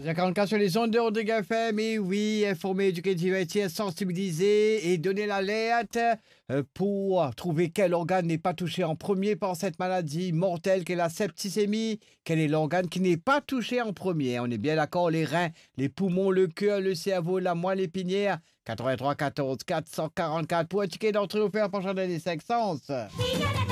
44 sur les ondes de Rodrigue FM, et oui, informer, éduquer, divertir, sensibiliser et donner l'alerte pour trouver quel organe n'est pas touché en premier par cette maladie mortelle qu'est la septicémie. Quel est l'organe qui n'est pas touché en premier? On est bien d'accord, les reins, les poumons, le cœur, le cerveau, la moelle épinière. 83 14 444 pour un ticket d'entrée offert par Jardin des Cinq Sens.